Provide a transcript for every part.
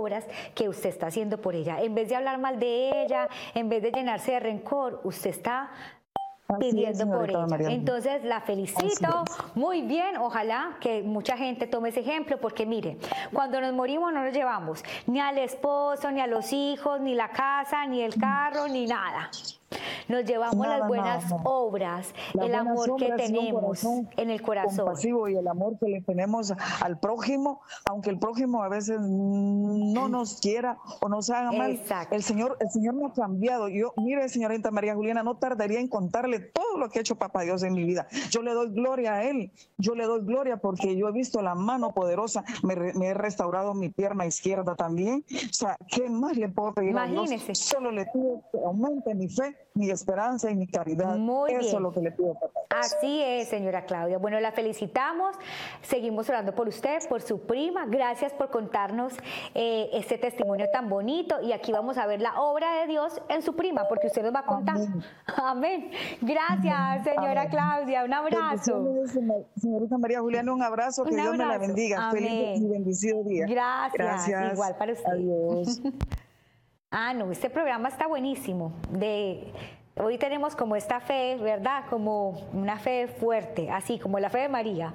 obras que usted está haciendo por ella. En vez de hablar mal de ella, en vez de llenarse de rencor, usted está pidiendo por ella. María. Entonces la felicito, muy bien, ojalá que mucha gente tome ese ejemplo, porque mire, cuando nos morimos no nos llevamos ni al esposo, ni a los hijos, ni la casa, ni el carro, ni nada. Nos llevamos las buenas obras, el amor que tenemos en el corazón. Compasivo y el amor que le tenemos al prójimo, aunque el prójimo a veces no nos quiera o nos haga mal. Exacto. El Señor me ha cambiado. Yo, mire, señorita María Juliana, no tardaría en contarle todo lo que ha hecho Papá Dios en mi vida. Yo le doy gloria a Él. Yo le doy gloria porque yo he visto la mano poderosa. Me he restaurado mi pierna izquierda también. O sea, ¿qué más le puedo pedir a Dios? Solo le pido que aumente mi fe, mi esperanza y mi caridad. Muy bien. Eso es lo que le pido, Papá. Así es, señora Claudia. Bueno, la felicitamos. Seguimos orando por usted, por su prima. Gracias por contarnos este testimonio tan bonito. Y aquí vamos a ver la obra de Dios en su prima, porque usted nos va a contar. Amén. Amén. Gracias, señora Amén. Claudia. Un abrazo. Señorita María Juliana, un abrazo. Que Dios me la bendiga. Amén. Feliz y bendecido día. Gracias. Igual para usted. Adiós. No, este programa está buenísimo. Hoy tenemos como esta fe, ¿verdad? Como una fe fuerte, así como la fe de María.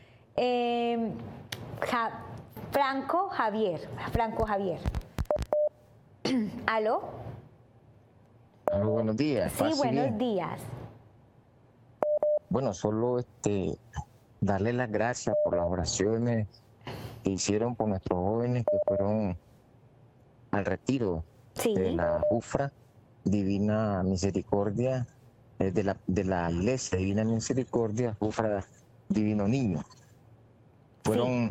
Franco Javier. ¿Aló? Aló, buenos días. Sí, buenos días. Bueno, solo darle las gracias por las oraciones que hicieron por nuestros jóvenes que fueron al retiro de la UFRA Divina Misericordia, de la Iglesia Divina Misericordia, UFRA Divino Niño. Fueron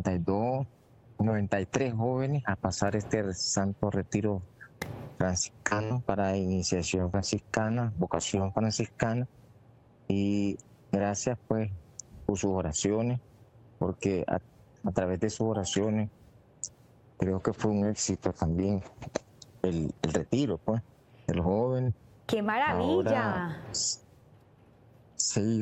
93 jóvenes a pasar este santo retiro franciscano para iniciación franciscana, vocación franciscana. Y gracias pues por sus oraciones, porque a través de sus oraciones creo que fue un éxito también el retiro pues de los jóvenes. ¡Qué maravilla! Ahora, seguir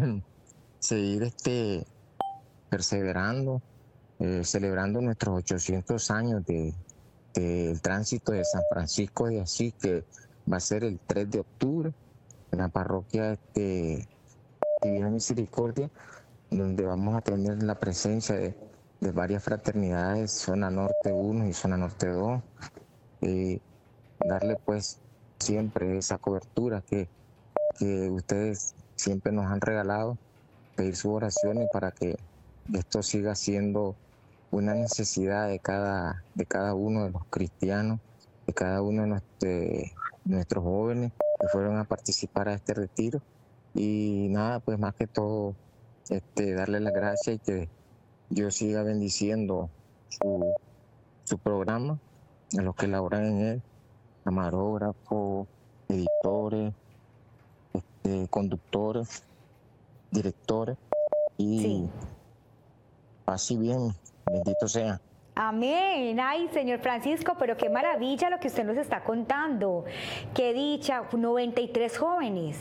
perseverando, celebrando nuestros 800 años del tránsito de San Francisco de Asís, que va a ser el 3 de octubre en la parroquia Divina Misericordia, donde vamos a tener la presencia de varias fraternidades, Zona Norte 1 y Zona Norte 2, darle pues siempre esa cobertura que ustedes siempre nos han regalado, pedir sus oraciones para que esto siga siendo una necesidad de cada uno de los cristianos, de cada uno de nuestros jóvenes que fueron a participar a este retiro. Y nada, pues más que todo, darle las gracias y que Dios siga bendiciendo su programa, a los que laboran en él, camarógrafos, editores, conductores, directores, y así bien, bendito sea. Amén. Ay, señor Francisco, pero qué maravilla lo que usted nos está contando. Qué dicha, 93 jóvenes.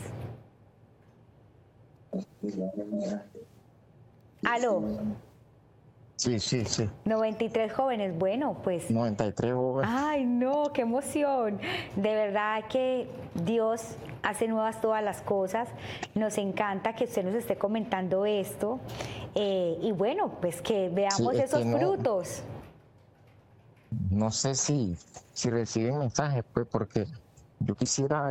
¿Aló? Sí. 93 jóvenes, bueno, pues. 93 jóvenes. Ay, no, qué emoción. De verdad que Dios hace nuevas todas las cosas. Nos encanta que usted nos esté comentando esto. Y bueno, pues que veamos esos frutos. No sé si reciben mensajes, pues, porque yo quisiera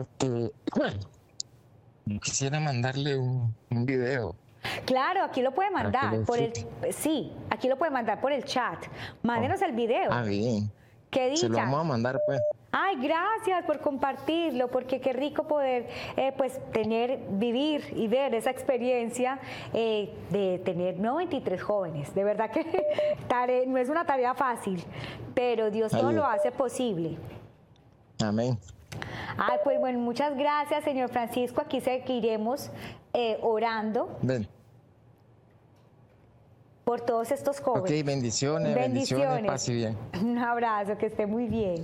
mandarle un video. Claro, aquí lo puede mandar aquí lo puede mandar por el chat. Mándenos el video. Ah, bien. ¿Qué dicha? Se lo vamos a mandar, pues. Ay, gracias por compartirlo, porque qué rico poder pues vivir y ver esa experiencia de tener 93 jóvenes. De verdad que no es una tarea fácil, pero Dios todo lo hace posible. Amén. Ay, pues bueno, muchas gracias, señor Francisco. Aquí seguiremos orando. Ven. Por todos estos jóvenes. Ok, bendiciones, paz y bien. Un abrazo, que esté muy bien.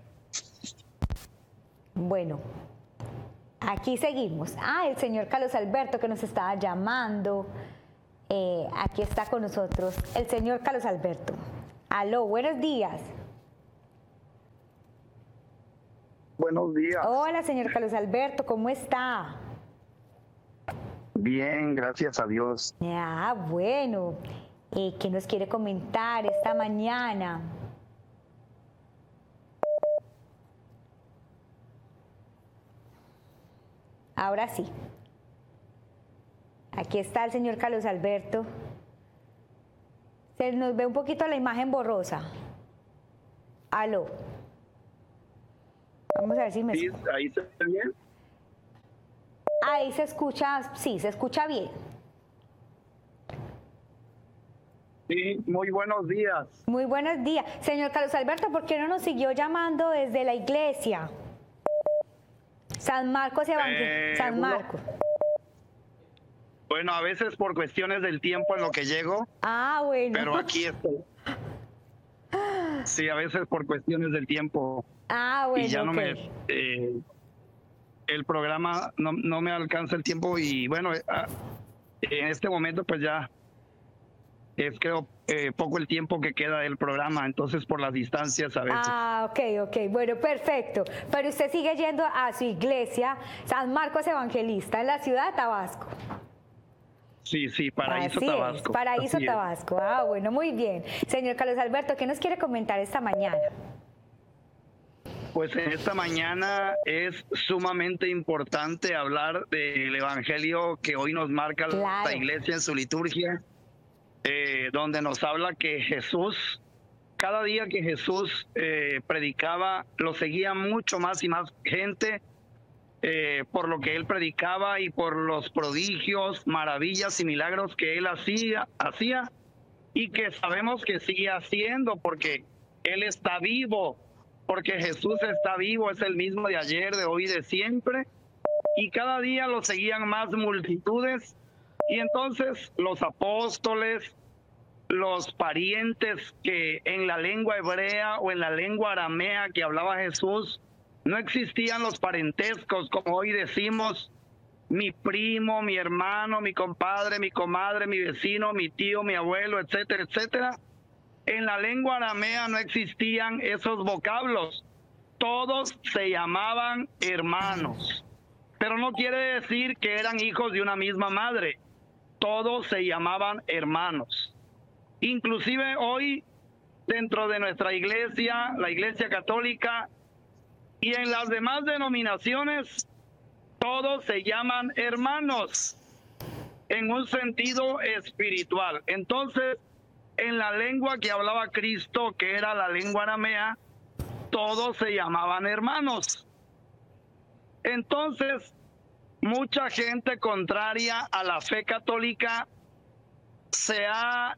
Bueno, aquí seguimos. El señor Carlos Alberto que nos estaba llamando. Aquí está con nosotros el señor Carlos Alberto. Aló, buenos días. Buenos días. Hola, señor Carlos Alberto, ¿cómo está? Bien, gracias a Dios. Ah, bueno. ¿Qué nos quiere comentar esta mañana? Ahora sí. Aquí está el señor Carlos Alberto. Se nos ve un poquito la imagen borrosa. Aló. Vamos a ver si me Sí, escucha. ahí se ve bien. Ahí se escucha, sí, se escucha bien. Sí, muy buenos días. Muy buenos días. Señor Carlos Alberto, ¿por qué no nos siguió llamando desde la iglesia? San Marcos Evangelio. San bueno. Marcos. Bueno, a veces por cuestiones del tiempo en lo que llego, Ah, bueno. pero aquí estoy. Sí, a veces por cuestiones del tiempo. Ah, bueno. Y ya no ok. el programa no me alcanza el tiempo y bueno, en este momento pues ya es creo poco el tiempo que queda del programa, entonces por las distancias a veces. Ah, ok. Bueno, perfecto. Pero usted sigue yendo a su iglesia, San Marcos Evangelista, en la ciudad de Tabasco. Sí, Paraíso Así Tabasco. Es, Paraíso Así es. Tabasco. Ah, bueno, muy bien. Señor Carlos Alberto, ¿qué nos quiere comentar esta mañana? Pues en esta mañana es sumamente importante hablar del evangelio que hoy nos marca Claro. la iglesia en su liturgia, donde nos habla que Jesús, cada día que Jesús predicaba, lo seguía mucho más y más gente por lo que él predicaba y por los prodigios, maravillas y milagros que él hacía y que sabemos que sigue haciendo porque él está vivo, porque Jesús está vivo, es el mismo de ayer, de hoy, de siempre, y cada día lo seguían más multitudes, y entonces los apóstoles, los parientes que en la lengua hebrea o en la lengua aramea que hablaba Jesús, no existían los parentescos, como hoy decimos, mi primo, mi hermano, mi compadre, mi comadre, mi vecino, mi tío, mi abuelo, etcétera, etcétera. En la lengua aramea no existían esos vocablos. Todos se llamaban hermanos. Pero no quiere decir que eran hijos de una misma madre. Todos se llamaban hermanos. Inclusive hoy, dentro de nuestra iglesia, la iglesia católica, y en las demás denominaciones, todos se llaman hermanos en un sentido espiritual. Entonces, en la lengua que hablaba Cristo, que era la lengua aramea, todos se llamaban hermanos. Entonces, mucha gente contraria a la fe católica se ha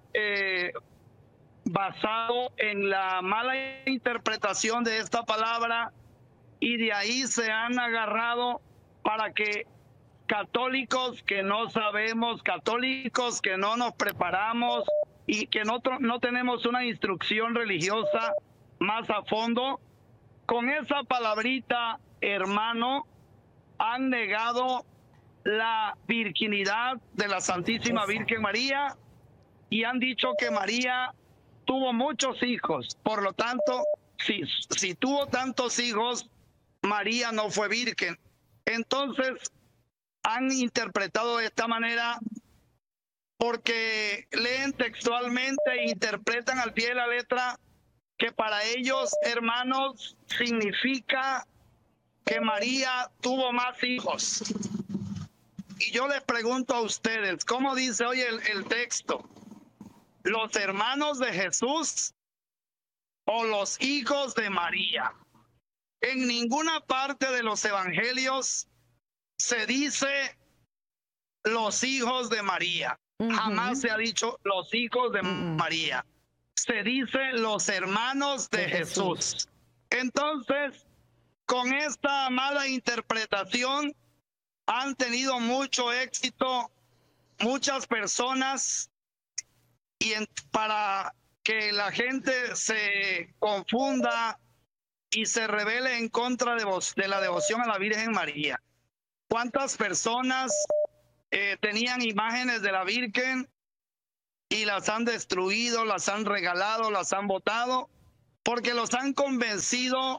basado en la mala interpretación de esta palabra y de ahí se han agarrado para que católicos que no sabemos, católicos que no nos preparamos y que no tenemos una instrucción religiosa más a fondo, con esa palabrita hermano han negado la virginidad de la Santísima Virgen María y han dicho que María tuvo muchos hijos, por lo tanto, si tuvo tantos hijos, María no fue virgen. Entonces, han interpretado de esta manera porque leen textualmente e interpretan al pie de la letra que para ellos, hermanos, significa que María tuvo más hijos. Y yo les pregunto a ustedes, ¿cómo dice hoy el texto? ¿Los hermanos de Jesús o los hijos de María? En ninguna parte de los evangelios se dice los hijos de María. Jamás se ha dicho los hijos de María. Se dice los hermanos de Jesús. Entonces, con esta mala interpretación han tenido mucho éxito muchas personas y para que la gente se confunda y se rebele en contra de la devoción a la Virgen María. ¿Cuántas personas tenían imágenes de la Virgen y las han destruido, las han regalado, las han botado? Porque los han convencido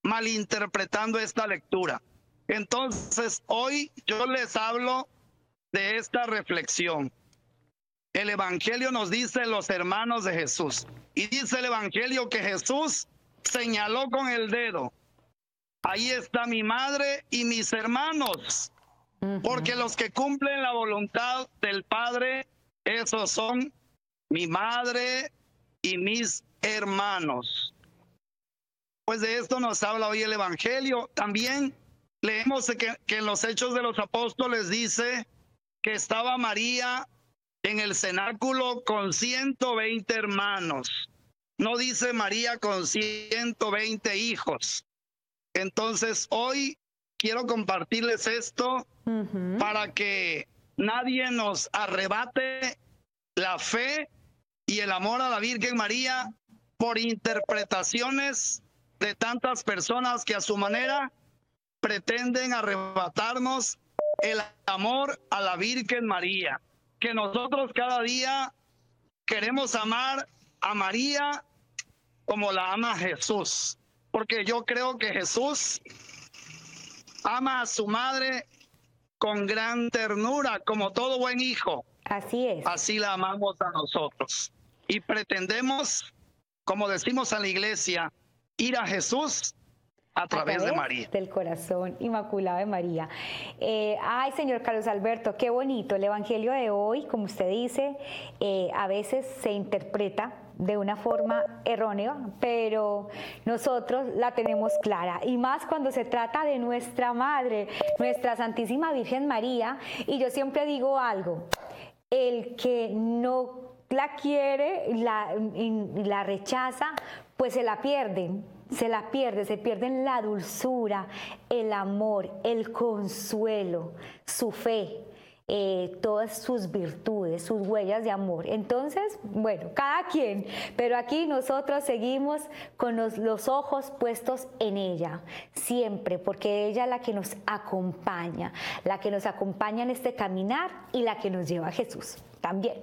malinterpretando esta lectura. Entonces, hoy yo les hablo de esta reflexión. El Evangelio nos dice los hermanos de Jesús. Y dice el Evangelio que Jesús señaló con el dedo: ahí está mi madre y mis hermanos. Porque los que cumplen la voluntad del Padre, esos son mi madre y mis hermanos. Pues de esto nos habla hoy el Evangelio. También leemos que en los Hechos de los Apóstoles dice que estaba María en el cenáculo con 120 hermanos. No dice María con 120 hijos. Entonces hoy quiero compartirles esto para que nadie nos arrebate la fe y el amor a la Virgen María por interpretaciones de tantas personas que a su manera pretenden arrebatarnos el amor a la Virgen María. Que nosotros cada día queremos amar a María como la ama Jesús, porque yo creo que Jesús ama a su madre con gran ternura, como todo buen hijo. Así es. Así la amamos a nosotros. Y pretendemos, como decimos en la iglesia, ir a Jesús a través de María. Del corazón inmaculado de María. Ay, señor Carlos Alberto, qué bonito. El Evangelio de hoy, como usted dice, a veces se interpreta de una forma errónea, pero nosotros la tenemos clara, y más cuando se trata de nuestra Madre, nuestra Santísima Virgen María. Y yo siempre digo algo: el que no la quiere y la rechaza, pues se la pierden. Se pierden la dulzura, el amor, el consuelo, su fe, todas sus virtudes, sus huellas de amor. Entonces, bueno, cada quien, pero aquí nosotros seguimos con los ojos puestos en ella, siempre, porque ella es la que nos acompaña en este caminar y la que nos lleva a Jesús también.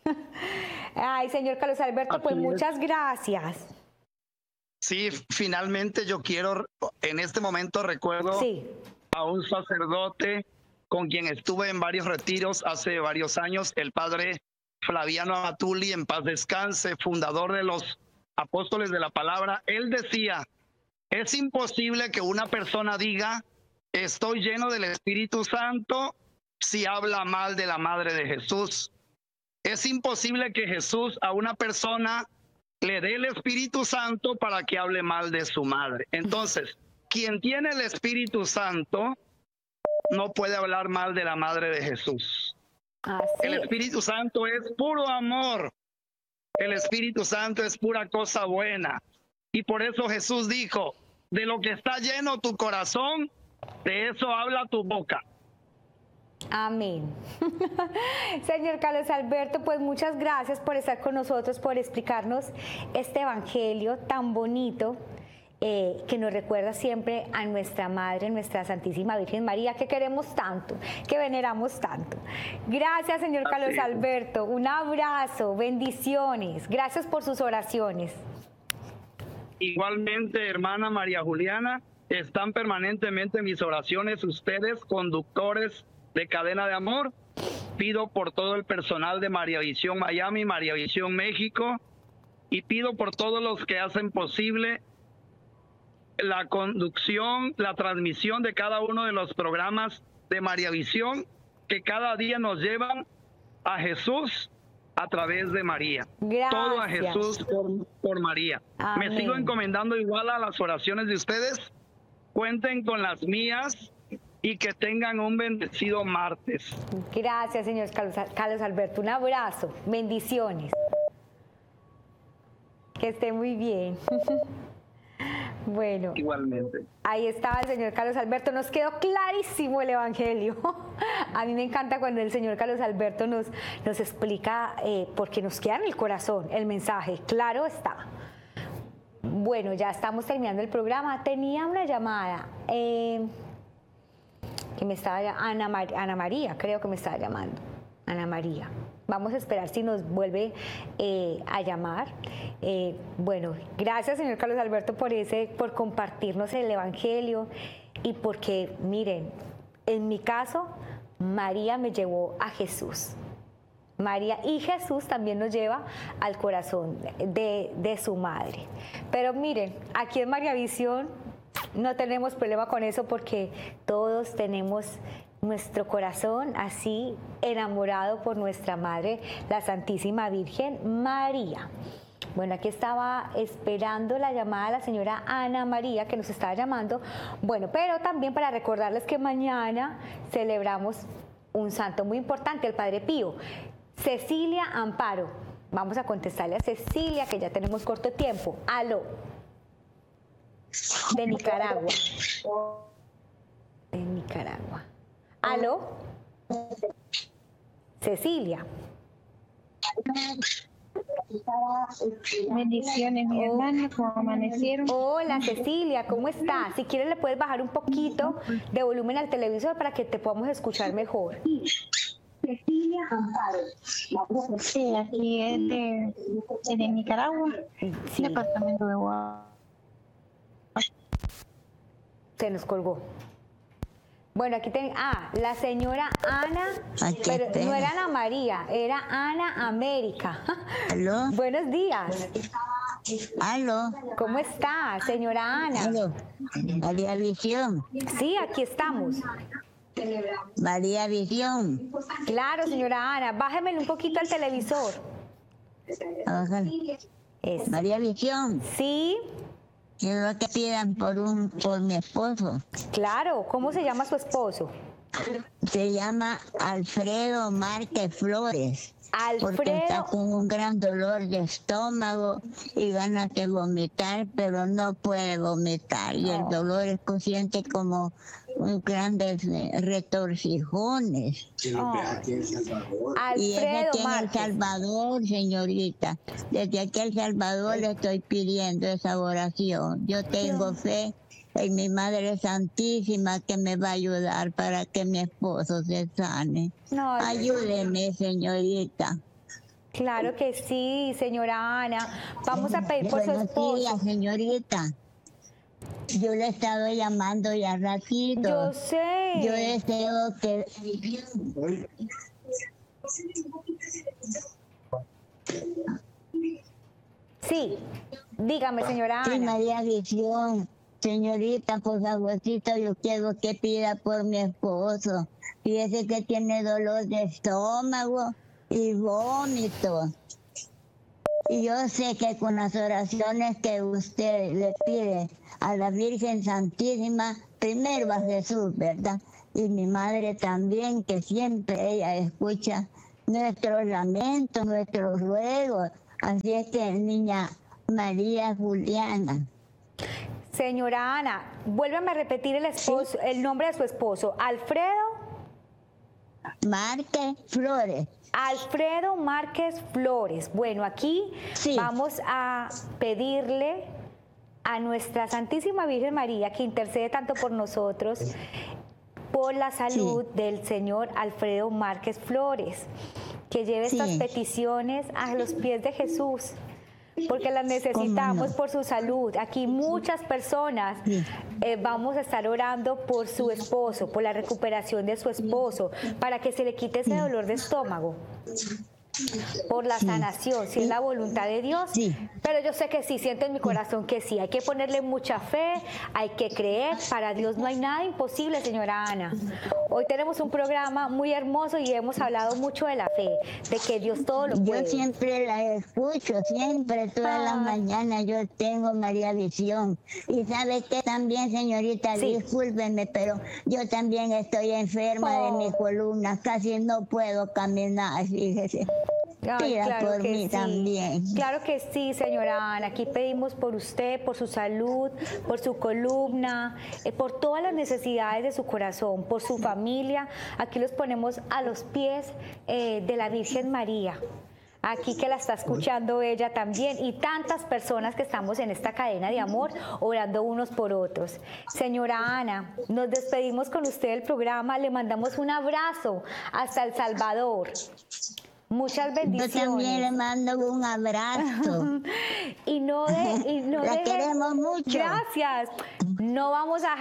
Ay, señor Carlos Alberto, pues muchas gracias. Sí, finalmente yo quiero, en este momento recuerdo a un sacerdote con quien estuve en varios retiros hace varios años, el padre Flaviano Amatuli, en paz descanse, fundador de los Apóstoles de la Palabra. Él decía: es imposible que una persona diga estoy lleno del Espíritu Santo si habla mal de la Madre de Jesús. Es imposible que Jesús a una persona le dé el Espíritu Santo para que hable mal de su madre. Entonces, quien tiene el Espíritu Santo no puede hablar mal de la Madre de Jesús. El Espíritu Santo es puro amor. El Espíritu Santo es pura cosa buena. Y por eso Jesús dijo: de lo que está lleno tu corazón, de eso habla tu boca. Amén. Señor Carlos Alberto, pues muchas gracias por estar con nosotros, por explicarnos este evangelio tan bonito que nos recuerda siempre a nuestra Madre, nuestra Santísima Virgen María, que queremos tanto, que veneramos tanto. Gracias, señor Carlos Alberto. Un abrazo, bendiciones. Gracias por sus oraciones. Igualmente, hermana María Juliana, están permanentemente mis oraciones, ustedes, conductores de Cadena de Amor. Pido por todo el personal de María Visión Miami, María Visión México, y pido por todos los que hacen posible la conducción, la transmisión de cada uno de los programas de María Visión, que cada día nos llevan a Jesús a través de María. Gracias. Todo a Jesús por María. Amén. Me sigo encomendando igual a las oraciones de ustedes. Cuenten con las mías y que tengan un bendecido martes. Gracias, señor Carlos Alberto. Un abrazo, bendiciones. Que esté muy bien. Bueno, igualmente. Ahí estaba el señor Carlos Alberto. Nos quedó clarísimo el evangelio. A mí me encanta cuando el señor Carlos Alberto nos explica, porque nos queda en el corazón el mensaje. Claro está. Bueno, ya estamos terminando el programa. Tenía una llamada que me estaba Ana María, creo que me estaba llamando. Ana María. Vamos a esperar si nos vuelve a llamar. Bueno, gracias, señor Carlos Alberto, por compartirnos el Evangelio y porque, miren, en mi caso, María me llevó a Jesús. María y Jesús también nos lleva al corazón de su madre. Pero miren, aquí en María Visión no tenemos problema con eso porque todos tenemos nuestro corazón así enamorado por nuestra madre, la Santísima Virgen María. Bueno, aquí estaba esperando la llamada de la señora Ana María, que nos estaba llamando. Bueno, pero también para recordarles que mañana celebramos un santo muy importante, el Padre Pío. Cecilia Amparo. Vamos a contestarle a Cecilia, que ya tenemos corto tiempo. Aló. De Nicaragua. De Nicaragua. Aló. Cecilia. Bendiciones, mi hermana, ¿cómo amanecieron? Hola Cecilia, ¿cómo estás? Si quieres le puedes bajar un poquito de volumen al televisor para que te podamos escuchar mejor. Cecilia Amparo. Sí, aquí es de Nicaragua, Sí, departamento de Guadalajara. se nos colgó. Bueno, aquí la señora Ana, Aquí pero espera. no era Ana María, era Ana América. ¿Aló? Buenos días. ¿Aló? ¿Cómo está, señora Ana? ¿Aló? María Visión. Sí, aquí estamos. María Visión. Claro, señora Ana, bájemele un poquito al televisor. Ojalá. Eso. María Visión. Sí, Quiero que pidan por mi esposo. claro. ¿Cómo se llama su esposo? Se llama Alfredo Márquez Flores. Porque está Alfredo. con un gran dolor de estómago y ganas de vomitar, pero no puede vomitar. Y el dolor es consciente como grandes retorcijones. Oh. Y es Alfredo aquí en El Márquez. Salvador, señorita. Desde aquí a El Salvador le estoy pidiendo esa oración. Yo tengo fe en mi Madre Santísima que me va a ayudar para que mi esposo se sane. No, Ayúdeme, señorita. claro que sí, señora Ana. Vamos a pedir por su Buenos esposo. días, señorita. Yo le he estado llamando ya ratito. Yo sé. Yo deseo que... Sí, dígame, señora Sí, Ana. María Visión. Señorita, por favorcito, yo quiero que pida por mi esposo. Fíjese que tiene dolor de estómago y vómito. Y yo sé que con las oraciones que usted le pide a la Virgen Santísima, primero a Jesús, ¿verdad? Y mi madre también, que siempre ella escucha nuestros lamentos, nuestros ruegos. Así es que, niña María Juliana. Señora Ana, vuélveme a repetir el nombre de su esposo. Alfredo. Márquez Flores. Alfredo Márquez Flores. Bueno, aquí Sí. vamos a pedirle a nuestra Santísima Virgen María que intercede tanto por nosotros, por la salud del señor Alfredo Márquez Flores, que lleve estas Sí. peticiones a los pies de Jesús, porque las necesitamos no? por su salud. Aquí muchas personas Sí. vamos a estar orando por su esposo, por la recuperación de su esposo, para que se le quite ese dolor de estómago, por la sanación, si es la voluntad de Dios. Sí. Pero yo sé que sí, siento en mi corazón que sí, hay que ponerle mucha fe, hay que creer, para Dios no hay nada imposible, señora Ana. Hoy tenemos un programa muy hermoso y hemos hablado mucho de la fe, de que Dios todo lo Yo puede. siempre la escucho, siempre, todas las mañanas yo tengo María Visión. Y sabe que también, señorita, Sí. discúlpeme, pero yo también estoy enferma de mi columna, casi no puedo caminar, fíjese. Ay, Pida claro por que mí sí. también. Claro que sí, señora Ana. Aquí pedimos por usted, por su salud, por su columna, por todas las necesidades de su corazón, por su familia. Aquí los ponemos a los pies de la Virgen María. Aquí que la está escuchando ella también y tantas personas que estamos en esta cadena de amor orando unos por otros. Señora Ana, nos despedimos con usted del programa, le mandamos un abrazo hasta El Salvador. Muchas Yo también le bendiciones. mando un abrazo. Y no La deje- queremos mucho. Gracias. No vamos a